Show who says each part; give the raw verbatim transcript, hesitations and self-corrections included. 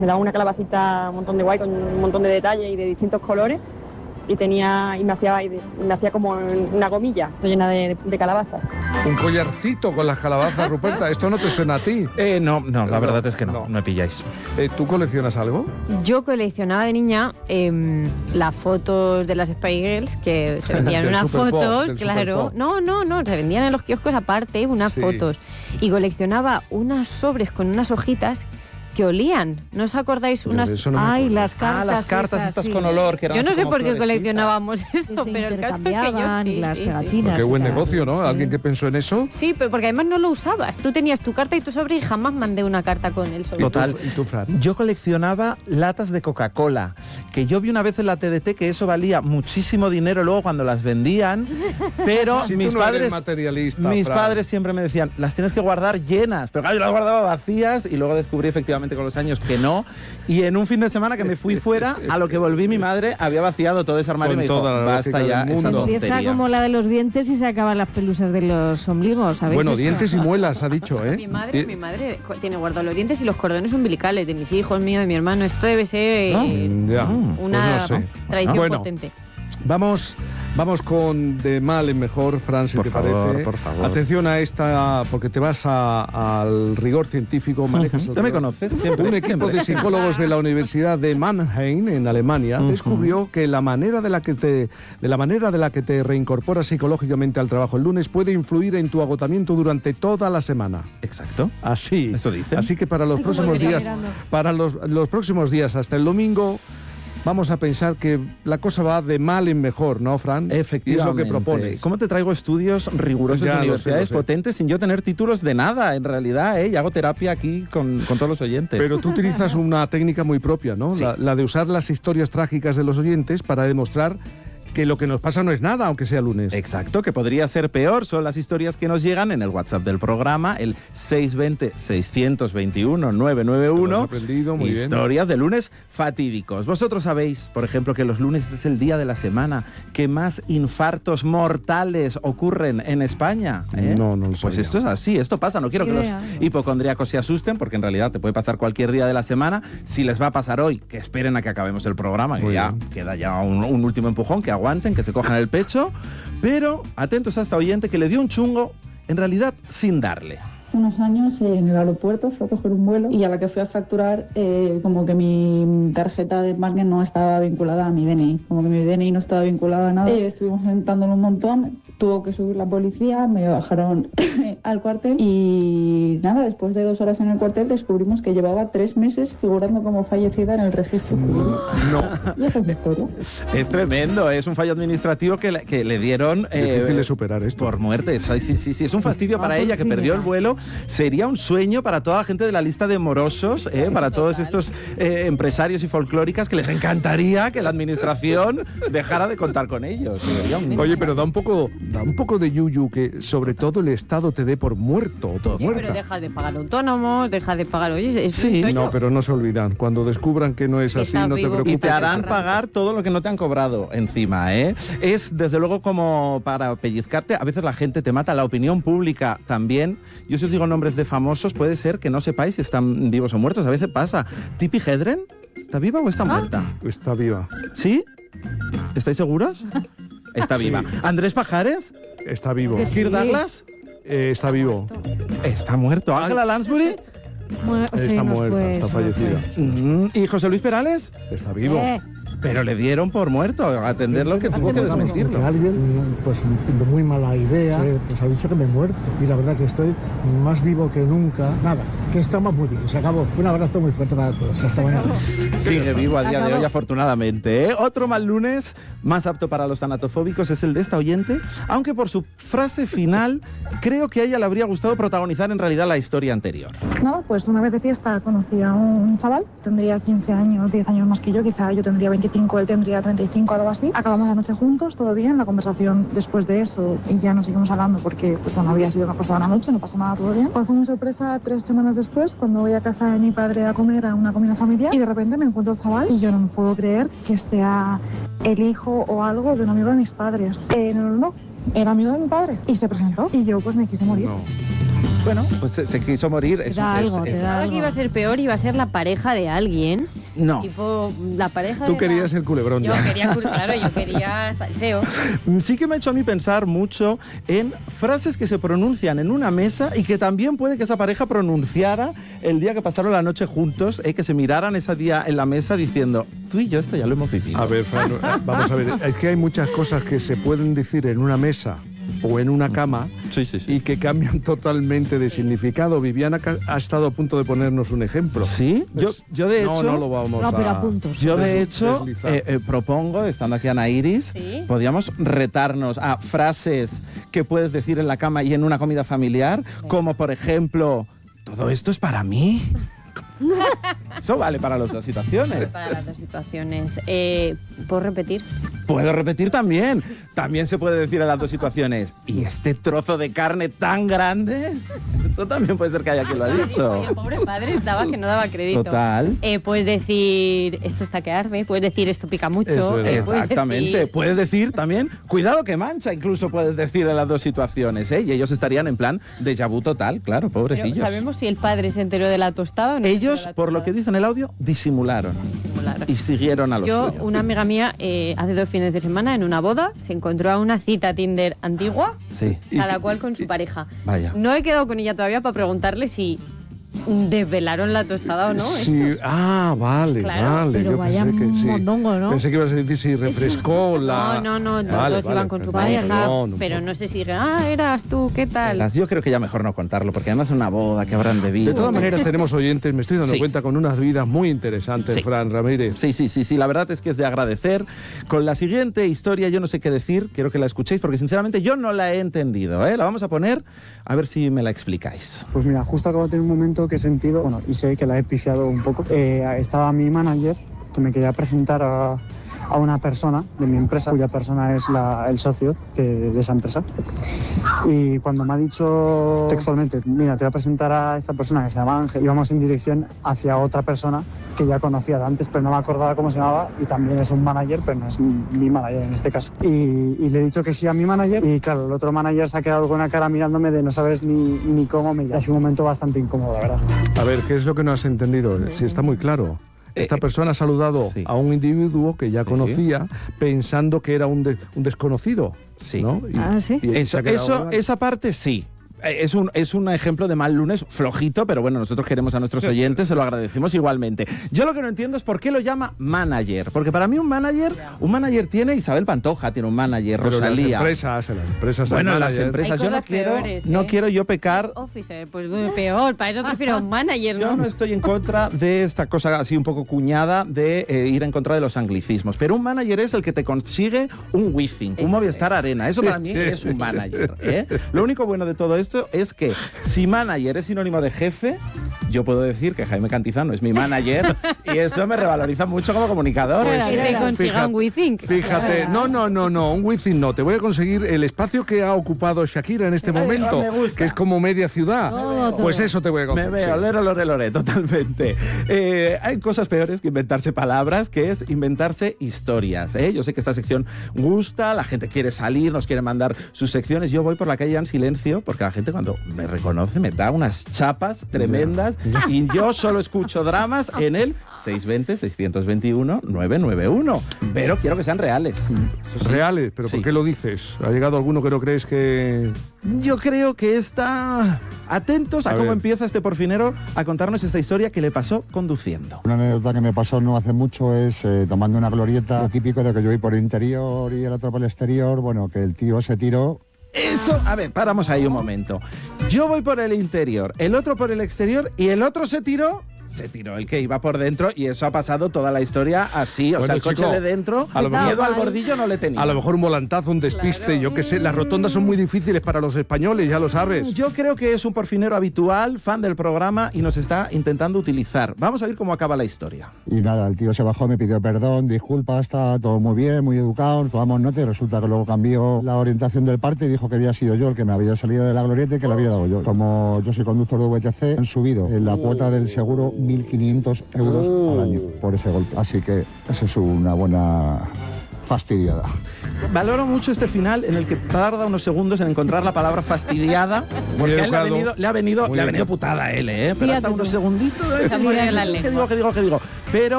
Speaker 1: Me daba una calabacita un montón de guay, con un montón de detalles y de distintos colores. Y tenía y me hacía, y me hacía como una gomilla llena de, de calabazas.
Speaker 2: Un collarcito con las calabazas, Ruperta. ¿Esto no te suena a ti?
Speaker 3: Eh, no, no, la
Speaker 2: no,
Speaker 3: verdad es que no,
Speaker 2: no,
Speaker 3: no me pilláis.
Speaker 2: Eh, ¿Tú coleccionas algo?
Speaker 4: Yo coleccionaba de niña eh, las fotos de las Spice Girls, que se vendían unas fotos, claro. No, no, no, se vendían en los kioscos aparte unas
Speaker 2: sí.
Speaker 4: fotos. Y coleccionaba unas sobres con unas hojitas que olían. ¿No os acordáis? Unas...
Speaker 2: No
Speaker 5: Ay, las cartas.
Speaker 3: Ah, las cartas
Speaker 5: esas,
Speaker 3: estas
Speaker 5: sí.
Speaker 3: con olor. Que eran
Speaker 4: Yo no sé por qué
Speaker 3: florecitas.
Speaker 4: coleccionábamos eso,
Speaker 5: Sí,
Speaker 4: pero el caso es que yo
Speaker 5: intercambiaban
Speaker 4: sí,
Speaker 5: las
Speaker 4: sí,
Speaker 5: pegatinas.
Speaker 4: sí.
Speaker 2: Qué buen
Speaker 5: y tal.
Speaker 2: negocio, ¿no?
Speaker 5: Sí.
Speaker 2: ¿Alguien que pensó en eso?
Speaker 4: Sí, pero porque además no lo usabas. Tú tenías tu carta y tu sobre y jamás mandé una carta con el sobre.
Speaker 3: Total.
Speaker 2: ¿Y tú, Fran?
Speaker 3: Yo coleccionaba latas de Coca-Cola, que yo vi una vez en la T D T que eso valía muchísimo dinero luego cuando las vendían, pero
Speaker 2: Si
Speaker 3: mis
Speaker 2: tú no eres
Speaker 3: padres
Speaker 2: materialista,
Speaker 3: mis
Speaker 2: Fran.
Speaker 3: padres siempre me decían, las tienes que guardar llenas, pero claro, yo las guardaba vacías y luego descubrí efectivamente con los años que no, y en un fin de semana que me fui fuera, a lo que volví mi madre había vaciado todo ese armario
Speaker 2: Con
Speaker 3: y me dijo,
Speaker 2: toda la
Speaker 3: basta
Speaker 2: lógica
Speaker 3: ya
Speaker 2: del
Speaker 3: esa
Speaker 2: mundo.
Speaker 5: Empieza
Speaker 3: tontería.
Speaker 5: como la de los dientes y se acaban las pelusas de los ombligos, ¿sabéis?
Speaker 2: Bueno,
Speaker 5: eso?
Speaker 2: dientes y muelas, ha dicho, ¿eh?
Speaker 4: Mi madre, mi madre tiene guardados los dientes y los cordones umbilicales de mis hijos, míos, de mi hermano. Esto debe ser eh,
Speaker 2: Mm, ya,
Speaker 4: una
Speaker 2: pues no sé.
Speaker 4: tradición
Speaker 2: Bueno,
Speaker 4: potente.
Speaker 2: Vamos, vamos con de mal en mejor, Fran, si
Speaker 3: Por
Speaker 2: te
Speaker 3: favor,
Speaker 2: parece.
Speaker 3: por favor.
Speaker 2: Atención a esta, porque te vas a- al rigor científico. Manejas el
Speaker 3: ¿Tú me
Speaker 2: rigor.
Speaker 3: conoces? Siempre,
Speaker 2: Un equipo
Speaker 3: siempre.
Speaker 2: de psicólogos de la Universidad de Mannheim, en Alemania,
Speaker 3: Ujú.
Speaker 2: descubrió que la manera de la que te, de la manera de la que te reincorporas psicológicamente al trabajo el lunes puede influir en tu agotamiento durante toda la semana.
Speaker 3: Exacto.
Speaker 2: Así.
Speaker 3: Eso dicen.
Speaker 2: Así que para los
Speaker 5: Ay,
Speaker 2: próximos
Speaker 5: cómo
Speaker 2: días,
Speaker 5: mirando.
Speaker 2: para los, los próximos días hasta el domingo, vamos a pensar que la cosa va de mal en mejor, ¿no, Fran?
Speaker 3: Efectivamente.
Speaker 2: Y es lo que propones.
Speaker 3: ¿Cómo te traigo estudios rigurosos
Speaker 2: Ya,
Speaker 3: de
Speaker 2: lo sé,
Speaker 3: universidades
Speaker 2: lo sé.
Speaker 3: potentes sin yo tener títulos de nada, en realidad, ¿eh? Y hago terapia aquí con, con todos los oyentes.
Speaker 2: Pero tú utilizas una técnica muy propia, ¿no?
Speaker 3: Sí.
Speaker 2: La, la de usar las historias trágicas de los oyentes para demostrar que lo que nos pasa no es nada, aunque sea lunes.
Speaker 3: Exacto, que podría ser peor. Son las historias que nos llegan en el WhatsApp del programa, el seis dos cero, seis dos uno, nueve nueve
Speaker 2: Te lo
Speaker 3: uno.
Speaker 2: has aprendido, muy bien.
Speaker 3: Historias de lunes fatídicos. Vosotros sabéis, por ejemplo, que los lunes es el día de la semana que más infartos mortales ocurren en España. ¿eh?
Speaker 2: No, no lo
Speaker 3: Pues
Speaker 2: sabía.
Speaker 3: esto es así, esto pasa. No quiero que los
Speaker 5: Idea.
Speaker 3: hipocondríacos se asusten, porque en realidad te puede pasar cualquier día de la semana. Si les va a pasar hoy, que esperen a que acabemos el programa, que
Speaker 2: Muy
Speaker 3: ya
Speaker 2: bien.
Speaker 3: queda ya un, un último empujón, que aguanten, que se cojan el pecho. Pero atentos a esta oyente que le dio un chungo, en realidad sin darle.
Speaker 6: Hace unos años eh, en el aeropuerto fui a coger un vuelo y a la que fui a facturar eh, como que mi tarjeta de Magnum no estaba vinculada a mi D N I, como que mi D N I no estaba vinculada a nada. Eh, estuvimos intentándolo un montón, tuvo que subir la policía, me bajaron al cuartel y nada, después de dos horas en el cuartel descubrimos que llevaba tres meses figurando como fallecida en el registro civil.
Speaker 2: No.
Speaker 6: Y esa es mi historia.
Speaker 3: Es tremendo, es un fallo administrativo que le, que le dieron
Speaker 2: Difícil de superar esto.
Speaker 3: por muerte. Sí, sí, sí, sí. Es un fastidio
Speaker 5: Ah,
Speaker 3: para
Speaker 5: por
Speaker 3: ella que
Speaker 5: fin,
Speaker 3: perdió el
Speaker 5: ya.
Speaker 3: vuelo. Sería un sueño para toda la gente de la lista de morosos, ¿eh? Para todos estos eh, empresarios y folclóricas que les encantaría que la administración dejara de contar con ellos. Sería un-
Speaker 2: Oye, pero da un poco, da un poco de yuyu que sobre todo el Estado te dé por muerto o por
Speaker 4: Oye,
Speaker 2: muerta.
Speaker 4: pero deja de pagar autónomos, deja de pagar... Oye, es
Speaker 3: Sí,
Speaker 4: un sueño.
Speaker 2: No, pero no se olvidan. Cuando descubran que no es
Speaker 4: Que
Speaker 2: así,
Speaker 4: está
Speaker 2: no te
Speaker 4: vivo,
Speaker 2: preocupes.
Speaker 3: Y te harán
Speaker 4: Rato.
Speaker 3: pagar todo lo que no te han cobrado encima, ¿eh? Es desde luego como para pellizcarte. A veces la gente te mata, la opinión pública también. Yo si os digo nombres de famosos, puede ser que no sepáis si están vivos o muertos. A veces pasa. ¿Tippi Hedren? ¿Está viva o está muerta?
Speaker 2: Está viva.
Speaker 3: ¿Sí? ¿Estáis seguros? Está
Speaker 2: Sí.
Speaker 3: viva. ¿Andrés Pajares?
Speaker 2: Está vivo.
Speaker 5: Que sí.
Speaker 3: ¿Kirk Douglas?
Speaker 2: Eh, está vivo.
Speaker 3: Está muerto. ¿Ángela Lansbury?
Speaker 5: Mu- sí,
Speaker 2: Está
Speaker 5: nos
Speaker 2: muerta,
Speaker 5: fue,
Speaker 2: está
Speaker 5: se nos
Speaker 2: fallecida.
Speaker 5: fue.
Speaker 3: Mm, ¿Y José Luis Perales?
Speaker 2: Está vivo.
Speaker 5: Eh,
Speaker 3: Pero le dieron por muerto. Atenderlo que tuvo que desmentirlo.
Speaker 7: Que alguien, pues de muy mala idea, eh, pues ha dicho que me he muerto. Y la verdad que estoy más vivo que nunca. Nada, que estamos muy bien. Se acabó. Un abrazo muy fuerte para todos. Hasta mañana.
Speaker 3: Sigue vivo a día de
Speaker 5: Acabó.
Speaker 3: hoy, afortunadamente. ¿eh? Otro mal lunes, más apto para los tanatofóbicos, es el de esta oyente, aunque por su frase final, creo que a ella le habría gustado protagonizar en realidad la historia anterior.
Speaker 8: Nada, pues una vez de fiesta conocí a un chaval, tendría quince años, diez años más que yo, quizá yo tendría veinticinco, él tendría treinta y cinco, algo así. Acabamos la noche juntos, todo bien, la conversación después de eso y ya nos seguimos hablando porque, pues bueno, había sido una cosa de la noche, no pasa nada, todo bien. Pues fue una sorpresa tres semanas después, cuando voy a casa de mi padre a comer a una comida familiar y de repente me encuentro al chaval y yo no me puedo creer que sea el hijo o algo de un amigo de mis padres. Eh, no, no, no, era amigo de mi padre y se presentó y yo pues me quise morir.
Speaker 2: No.
Speaker 3: bueno, pues se, se quiso morir.
Speaker 5: Te
Speaker 3: Es-
Speaker 5: da
Speaker 3: es-
Speaker 5: algo, te
Speaker 3: es-
Speaker 5: da
Speaker 4: Pensaba
Speaker 5: algo.
Speaker 4: que iba a ser peor, iba a ser la pareja de alguien.
Speaker 3: No.
Speaker 4: Tipo, la pareja
Speaker 2: Tú
Speaker 4: de
Speaker 2: querías
Speaker 4: la...
Speaker 2: el culebrón
Speaker 4: Yo
Speaker 2: ya.
Speaker 4: quería, cul- claro, yo quería salseo.
Speaker 3: Sí que me ha hecho a mí pensar mucho en frases que se pronuncian en una mesa y que también puede que esa pareja pronunciara el día que pasaron la noche juntos, eh, que se miraran ese día en la mesa diciendo, tú y yo esto ya lo hemos vivido.
Speaker 2: A ver, Fran, vamos a ver, es que hay muchas cosas que se pueden decir en una mesa o en una cama
Speaker 3: Sí, sí, sí.
Speaker 2: y que cambian totalmente de significado. Viviana ca- ha estado a punto de ponernos un ejemplo.
Speaker 3: Sí, yo, yo de
Speaker 2: No,
Speaker 3: hecho...
Speaker 2: no lo vamos
Speaker 5: No,
Speaker 2: a...
Speaker 5: pero a puntos.
Speaker 3: Yo de
Speaker 2: Des-
Speaker 3: hecho
Speaker 2: deslizar.
Speaker 3: eh, eh, propongo, estando aquí Ana Iris,
Speaker 4: Sí.
Speaker 3: podríamos retarnos a frases que puedes decir en la cama y en una comida familiar, como por ejemplo, ¿todo esto es para mí? Eso vale para las dos situaciones.
Speaker 4: Para las dos situaciones. Eh, ¿Puedo repetir?
Speaker 3: Puedo repetir también. También se puede decir en las dos situaciones. ¿Y este trozo de carne tan grande? Eso también puede ser que haya quien lo ha dicho.
Speaker 4: Oye, el pobre padre estaba que no daba crédito.
Speaker 3: Total.
Speaker 4: Eh, puedes decir, esto está que arde, puedes decir, esto pica mucho.
Speaker 2: Eso es.
Speaker 4: eh, puedes
Speaker 3: Exactamente.
Speaker 4: decir-
Speaker 3: Puedes decir también, cuidado que mancha, incluso puedes decir en las dos situaciones, ¿eh? Y ellos estarían en plan déjà vu total, claro,
Speaker 4: Pero,
Speaker 3: pobrecillos.
Speaker 4: ¿sabemos si el padre se enteró de la tostada o no? se enteró
Speaker 3: Ellos,
Speaker 4: de la
Speaker 3: por lo
Speaker 4: tostada?
Speaker 3: que dice en el audio, disimularon.
Speaker 4: Disimularon.
Speaker 3: Y siguieron a lo
Speaker 4: Yo,
Speaker 3: suyo.
Speaker 4: una amiga mía, eh, hace dos fines de semana, en una boda, se encontró a una cita Tinder antigua,
Speaker 3: Sí.
Speaker 4: cada cual con su pareja.
Speaker 3: Vaya.
Speaker 4: No he quedado con ella todavía para preguntarle si desvelaron la tostada o no.
Speaker 2: Sí,
Speaker 4: estos.
Speaker 2: ah, vale,
Speaker 4: Claro,
Speaker 2: vale.
Speaker 5: pero
Speaker 2: Yo
Speaker 5: vaya
Speaker 2: pensé que sí.
Speaker 5: mondongo, ¿no?
Speaker 2: Pensé que ibas a decir si refrescó la...
Speaker 4: No, no, no,
Speaker 2: Vale,
Speaker 4: todos
Speaker 2: vale,
Speaker 4: iban con su
Speaker 2: perdón,
Speaker 4: pareja,
Speaker 2: perdón, un
Speaker 4: pero
Speaker 2: poco.
Speaker 4: no sé si dijeron, ah, eras tú, ¿qué tal?
Speaker 3: Las- Yo creo que ya mejor no contarlo, porque además es una boda que habrán bebido.
Speaker 2: De todas maneras tenemos oyentes, me estoy dando
Speaker 3: Sí.
Speaker 2: cuenta, con unas vidas muy interesantes,
Speaker 3: Sí.
Speaker 2: Fran Ramírez.
Speaker 3: Sí, sí, sí, sí, la verdad es que es de agradecer. Con la siguiente historia yo no sé qué decir, quiero que la escuchéis porque sinceramente yo no la he entendido, ¿eh? La vamos a poner a ver si me la explicáis.
Speaker 9: Pues mira, justo acabo de tener un momento que he sentido, bueno, y sé que la he pifiado un poco. Eh, estaba mi manager que me quería presentar a, a una persona de mi empresa, cuya persona es la- el socio de, de esa empresa. Y cuando me ha dicho textualmente, mira, te voy a presentar a esta persona que se llama Ángel, íbamos en dirección hacia otra persona que ya conocía de antes, pero no me acordaba cómo se llamaba, y también es un manager, pero no es mi manager en este caso. Y, y le he dicho que sí a mi manager, y claro, el otro manager se ha quedado con una cara mirándome de no sabes ni, ni cómo me llama. Es un momento bastante incómodo, la verdad.
Speaker 2: A ver, ¿qué es lo que no has entendido? Si está muy claro. Esta persona ha saludado
Speaker 3: sí.
Speaker 2: a un individuo que ya
Speaker 3: Sí.
Speaker 2: conocía pensando que era un, de- un desconocido.
Speaker 3: Sí.
Speaker 2: ¿no? Y-
Speaker 5: Ah, ¿sí?
Speaker 2: y se
Speaker 3: Eso,
Speaker 2: ha quedado
Speaker 3: eso-
Speaker 2: mal.
Speaker 3: esa parte sí. Eh, Es un, es un ejemplo de mal lunes flojito, pero bueno, nosotros queremos a nuestros oyentes, se lo agradecemos igualmente. Yo lo que no entiendo es por qué lo llama manager, porque para mí un manager, un manager tiene Isabel Pantoja, tiene un manager,
Speaker 2: Pero en las
Speaker 3: Rosalía.
Speaker 2: empresas, en las empresas hay
Speaker 3: Bueno, en las
Speaker 2: managers.
Speaker 3: empresas
Speaker 4: Hay
Speaker 3: yo no
Speaker 4: cosas
Speaker 3: quiero,
Speaker 4: peores,
Speaker 3: no
Speaker 4: ¿eh?
Speaker 3: quiero yo pecar.
Speaker 4: Officer, pues bueno, peor, para eso prefiero un manager,
Speaker 3: Yo
Speaker 4: ¿no?
Speaker 3: no estoy en contra de esta cosa así un poco cuñada de eh, ir en contra de los anglicismos, pero un manager es el que te consigue un Wi-Fi, un Movistar Arena. Eso para mí es un manager. ¿eh? Lo único bueno de todo esto es que si manager es sinónimo de jefe, yo puedo decir que Jaime Cantizano es mi manager y eso me revaloriza mucho como comunicador.
Speaker 4: Pues
Speaker 3: Es-
Speaker 4: que te consiga un WeThink.
Speaker 2: Fíjate, no, no, no, no, un Wi-Fi no. Te voy a conseguir el espacio que ha ocupado Shakira en este
Speaker 3: Ay,
Speaker 2: momento,
Speaker 3: me gusta.
Speaker 2: que es como media ciudad.
Speaker 5: Todo, todo.
Speaker 2: Pues eso te voy a
Speaker 3: Me
Speaker 2: conseguir.
Speaker 3: veo,
Speaker 2: sí.
Speaker 3: lero, lore, lore, totalmente. Eh, hay cosas peores que inventarse palabras, que es inventarse historias. ¿eh? Yo sé que esta sección gusta, la gente quiere salir, nos quiere mandar sus secciones. Yo voy por la calle en silencio, porque la gente cuando me reconoce me da unas chapas tremendas y yo solo escucho dramas en el seis veinte, seiscientos veintiuno, novecientos noventa y uno. Pero quiero que sean reales. Eso sí.
Speaker 2: Reales, pero
Speaker 3: Sí.
Speaker 2: ¿por qué lo dices? ¿Ha llegado alguno que no crees que...?
Speaker 3: Yo creo que está... Atentos a,
Speaker 2: A
Speaker 3: cómo
Speaker 2: ver.
Speaker 3: empieza este porfinero a contarnos esta historia que le pasó conduciendo.
Speaker 7: Una anécdota que me pasó no hace mucho es eh, tomando una glorieta, lo típico de que yo voy por el interior y el otro por el exterior, bueno, que el tío se tiró.
Speaker 3: Eso, a ver, paramos ahí un momento. Yo voy por el interior, el otro por el exterior y el otro se tiró. Se tiró el que iba por dentro y eso ha pasado toda la historia así. O
Speaker 2: Bueno,
Speaker 3: sea, el coche
Speaker 2: chico,
Speaker 3: de dentro,
Speaker 2: a lo
Speaker 3: miedo
Speaker 2: mejor-
Speaker 3: al bordillo no le tenía.
Speaker 2: A lo mejor un volantazo, un despiste,
Speaker 4: Claro.
Speaker 2: yo qué sé. Las rotondas son muy difíciles para los españoles, ya lo sabes.
Speaker 3: Yo creo que es un porfinero habitual, fan del programa y nos está intentando utilizar. Vamos a ver cómo acaba la historia.
Speaker 7: Y nada, el tío se bajó, me pidió perdón, disculpas, está todo muy bien, muy educado, tomamos nota y resulta que luego cambió la orientación del parte y dijo que había sido yo el que me había salido de la glorieta y que le había dado yo. Como yo soy conductor de V T C, han subido en la cuota del seguro mil quinientos euros al año por ese golpe. Así que eso es una buena fastidiada.
Speaker 3: Valoro mucho este final en el que tarda unos segundos en encontrar la palabra fastidiada, porque a él le ha venido, le ha venido, le ha venido putada a él, ¿eh? Pero hasta unos segunditos, ¿eh? ¿Qué digo, qué digo, qué digo? Pero